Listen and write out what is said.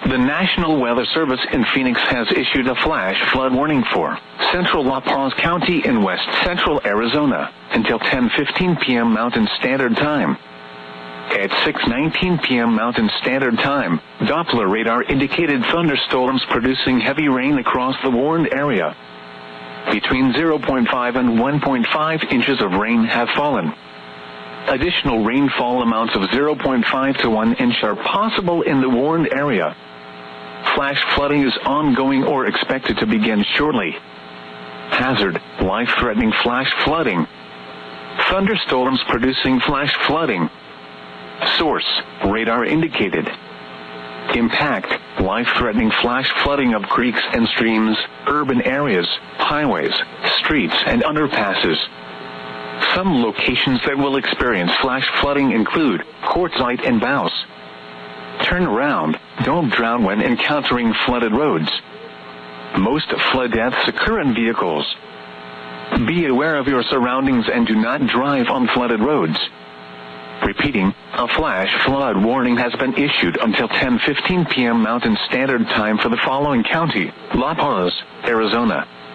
The National Weather Service in Phoenix has issued a flash flood warning for central La Paz County in west central Arizona until 10:15 p.m. Mountain Standard Time. At 6:19 p.m. Mountain Standard Time, Doppler radar indicated thunderstorms producing heavy rain across the warned area. Between 0.5 and 1.5 inches of rain have fallen. Additional rainfall amounts of 0.5 to 1 inch are possible in the warned area. Flash flooding is ongoing or expected to begin shortly. Hazard: life-threatening flash flooding. Thunderstorms producing flash flooding. Source: radar indicated. Impact: life-threatening flash flooding of creeks and streams, urban areas, highways, streets, and underpasses. Some locations that will experience flash flooding include Quartzsite and Baus. Turn around. Don't drown when encountering flooded roads. Most flood deaths occur in vehicles. Be aware of your surroundings and do not drive on flooded roads. Repeating, a flash flood warning has been issued until 10:15 p.m. Mountain Standard Time for the following county: La Paz, Arizona,